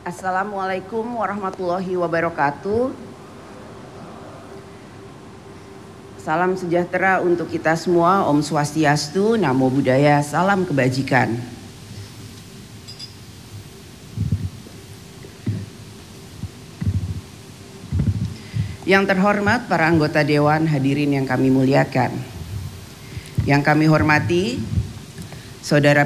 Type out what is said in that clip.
Assalamualaikum warahmatullahi wabarakatuh. Salam sejahtera untuk kita semua. Om Swastiastu, Namo Buddhaya, salam kebajikan. Yang terhormat para anggota Dewan, hadirin yang kami muliakan. Yang kami hormati Saudara